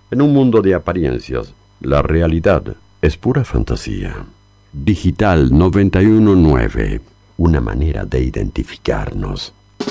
En un mundo de apariencias, la realidad es pura fantasía. Digital 919, una manera de identificarnos.